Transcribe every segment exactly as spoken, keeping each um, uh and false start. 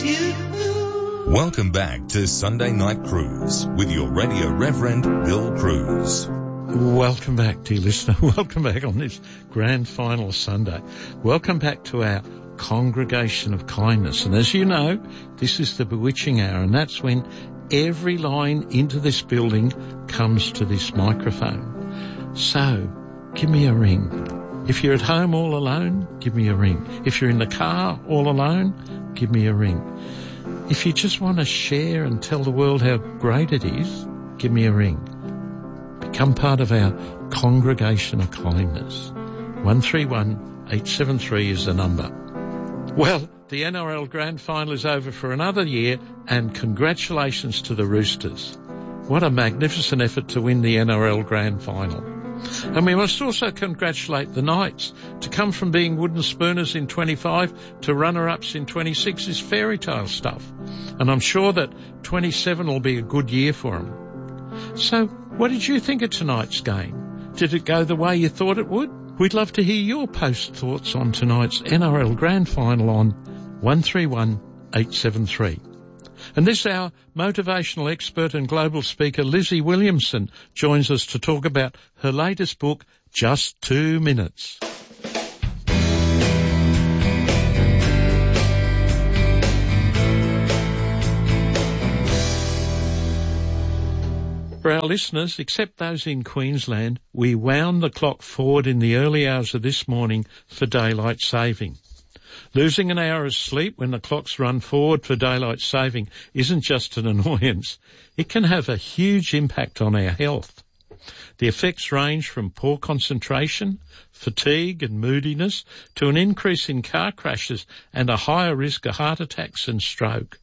you. Welcome back to Sunday Night Cruise with your Radio Reverend Bill Cruz. Welcome back, dear listener. Welcome back on this grand final Sunday. Welcome back to our Congregation of Kindness. And as you know, this is the bewitching hour, and that's when every line into this building comes to this microphone. So, give me a ring. If you're at home all alone, give me a ring. If you're in the car all alone, give me a ring. If you just want to share and tell the world how great it is, give me a ring. Become part of our Congregation of Kindness. one three one, eight seven three is the number. Well, the N R L Grand Final is over for another year, and congratulations to the Roosters. What a magnificent effort to win the N R L Grand Final. And we must also congratulate the Knights. To come from being wooden spooners in twenty-five to runner-ups in twenty-six is fairy tale stuff. And I'm sure that twenty-seven will be a good year for them. So, what did you think of tonight's game? Did it go the way you thought it would? We'd love to hear your post thoughts on tonight's N R L Grand Final on one three one, eight seven three. And this hour, motivational expert and global speaker Lizzie Williamson joins us to talk about her latest book, Just Two Minutes. For our listeners, except those in Queensland, we wound the clock forward in the early hours of this morning for daylight saving. Losing an hour of sleep when the clocks run forward for daylight saving isn't just an annoyance. It can have a huge impact on our health. The effects range from poor concentration, fatigue and moodiness to an increase in car crashes and a higher risk of heart attacks and stroke.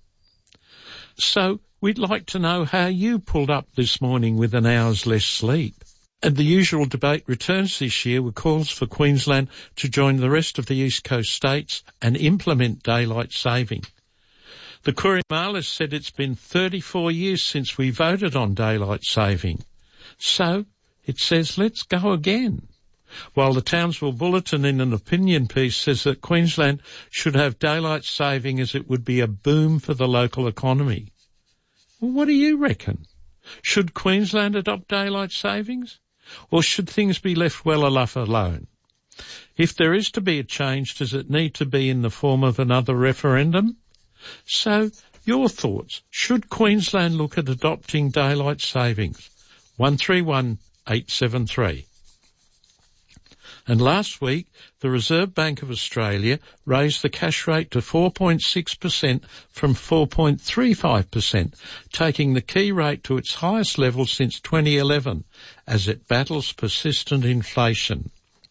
So we'd like to know how you pulled up this morning with an hour's less sleep. And the usual debate returns this year with calls for Queensland to join the rest of the East Coast states and implement daylight saving. The Courier-Mail has said it's been thirty-four years since we voted on daylight saving. So it says, let's go again. While the Townsville Bulletin in an opinion piece says that Queensland should have daylight saving as it would be a boom for the local economy. Well, what do you reckon? Should Queensland adopt daylight savings? Or should things be left well enough alone? If there is to be a change, does it need to be in the form of another referendum? So, your thoughts. Should Queensland look at adopting daylight savings? one three one, eight seven three. And last week, the Reserve Bank of Australia raised the cash rate to four point six percent from four point three five percent, taking the key rate to its highest level since twenty eleven, as it battles persistent inflation.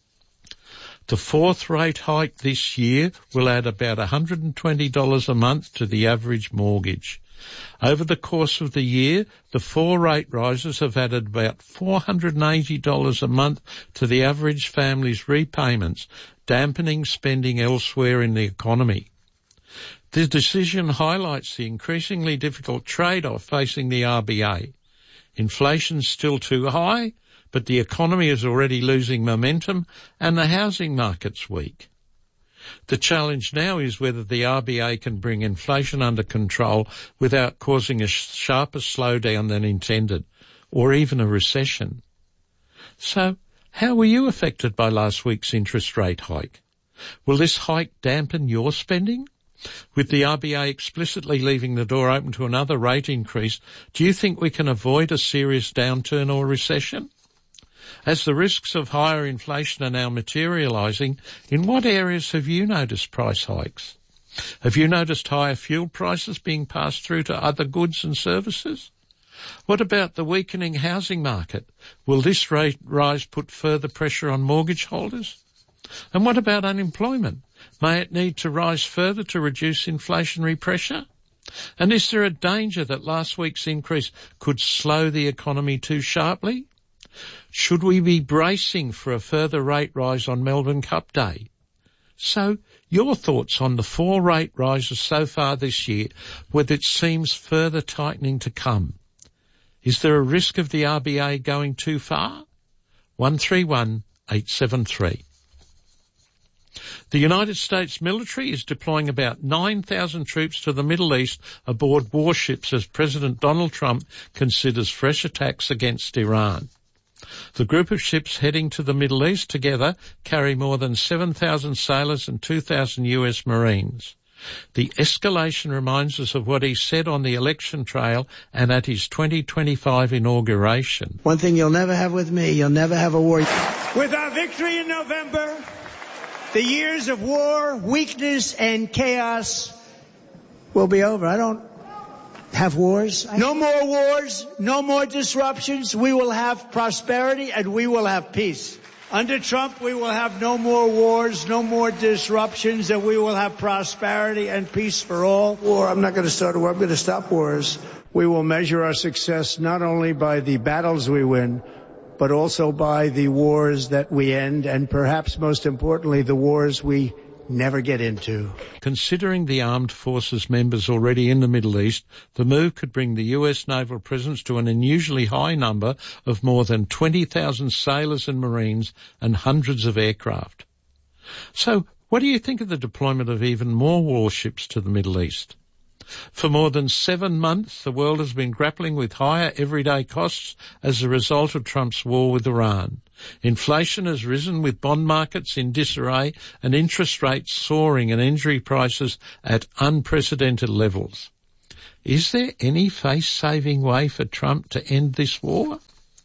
The fourth rate hike this year will add about one hundred twenty dollars a month to the average mortgage. Over the course of the year, the four rate rises have added about four hundred eighty dollars a month to the average family's repayments, dampening spending elsewhere in the economy. The decision highlights the increasingly difficult trade-off facing the R B A. Inflation's still too high, but the economy is already losing momentum and the housing market's weak. The challenge now is whether the R B A can bring inflation under control without causing a sharper slowdown than intended, or even a recession. So, how were you affected by last week's interest rate hike? Will this hike dampen your spending? With the R B A explicitly leaving the door open to another rate increase, do you think we can avoid a serious downturn or recession? As the risks of higher inflation are now materialising, in what areas have you noticed price hikes? Have you noticed higher fuel prices being passed through to other goods and services? What about the weakening housing market? Will this rate rise put further pressure on mortgage holders? And what about unemployment? May it need to rise further to reduce inflationary pressure? And is there a danger that last week's increase could slow the economy too sharply? Should we be bracing for a further rate rise on Melbourne Cup Day? So, your thoughts on the four rate rises so far this year, whether it seems further tightening to come. Is there a risk of the R B A going too far? one three one, eight seven three. The United States military is deploying about nine thousand troops to the Middle East aboard warships as President Donald Trump considers fresh attacks against Iran. The group of ships heading to the Middle East together carry more than seven thousand sailors and two thousand U S Marines. The escalation reminds us of what he said on the election trail and at his twenty twenty-five inauguration. One thing you'll never have with me, you'll never have a war. With our victory in November, the years of war, weakness, and chaos will be over. I don't have wars. I... No more wars, no more disruptions. We will have prosperity and we will have peace. Under Trump, we will have no more wars, no more disruptions, and we will have prosperity and peace for all. War, I'm not going to start a war. I'm going to stop wars. We will measure our success not only by the battles we win, but also by the wars that we end, and perhaps most importantly, the wars we never get into. Considering the armed forces members already in the Middle East, the move could bring the U S naval presence to an unusually high number of more than twenty thousand sailors and Marines and hundreds of aircraft. So, what do you think of the deployment of even more warships to the Middle East? For more than seven months, the world has been grappling with higher everyday costs as a result of Trump's war with Iran. Inflation has risen with bond markets in disarray and interest rates soaring and energy prices at unprecedented levels. Is there any face-saving way for Trump to end this war?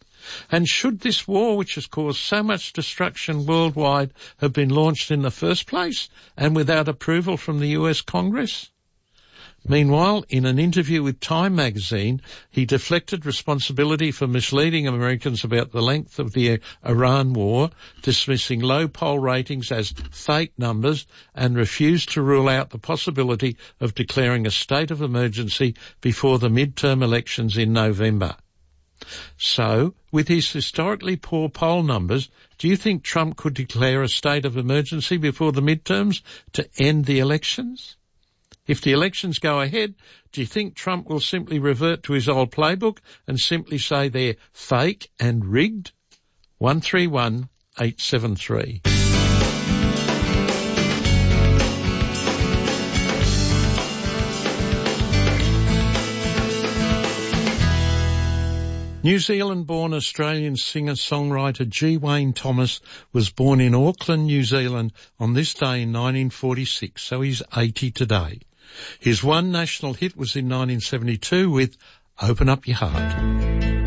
And should this war, which has caused so much destruction worldwide, have been launched in the first place and without approval from the U S Congress? Meanwhile, in an interview with Time magazine, he deflected responsibility for misleading Americans about the length of the Iran war, dismissing low poll ratings as fake numbers, and refused to rule out the possibility of declaring a state of emergency before the midterm elections in November. So, with his historically poor poll numbers, do you think Trump could declare a state of emergency before the midterms to end the elections? If the elections go ahead, do you think Trump will simply revert to his old playbook and simply say they're fake and rigged? one three one, eight seven three. New Zealand-born Australian singer-songwriter G. Wayne Thomas was born in Auckland, New Zealand on this day in nineteen forty-six, so he's eighty today. His one national hit was in nineteen seventy-two with Open Up Your Heart.